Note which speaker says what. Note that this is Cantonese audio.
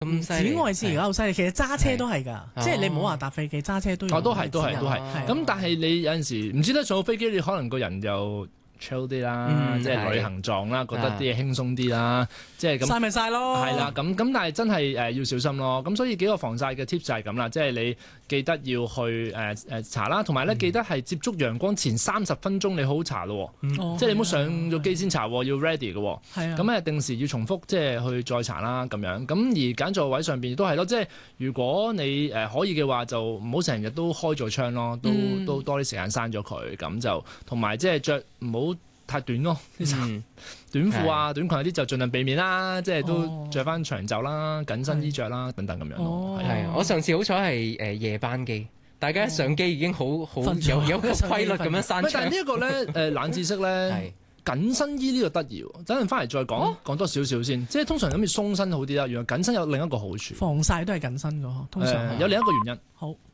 Speaker 1: 紫外線而家好犀利，其實揸車都係㗎，即係你唔好話搭飛機，揸車都要。
Speaker 2: 都係。咁但係你有陣時唔知得上到飛機，你可能個人又 chill 啲啦，即係旅行狀啦，覺得啲嘢輕鬆啲啦，即係咁
Speaker 1: 曬咪曬咯。
Speaker 2: 係啦，咁但係真係要小心咯。咁所以幾個防曬嘅 tips 就係咁啦，即係你記得要去搽啦，同埋咧記得係接觸陽光前30分鐘你好好搽咯，即係你唔好上咗機先搽，要 ready 嘅。
Speaker 1: 係啊。
Speaker 2: 咁定時要重複即係去再搽啦咁樣。咁而揀座位上邊都係咯，即係如果你可以嘅話，就唔好成日都開咗窗咯，都多啲時間閂咗佢，咁就同埋即係着唔好太短咯，短褲啊、短裙嗰啲就盡量避免啦，即係都着翻長袖啦、緊身衣着啦等等咁樣咯。
Speaker 3: 係我上次好彩係夜班機，大家上機已經好有個規律咁樣閂窗。
Speaker 2: 但係呢一個咧冷知識咧，緊身衣呢個得意喎，等陣翻嚟再講多少少先。即係通常諗住鬆身好啲啦，原來緊身有另一個好處。
Speaker 1: 防曬都係緊身㗎，通常
Speaker 2: 有另一個原因。
Speaker 1: 好。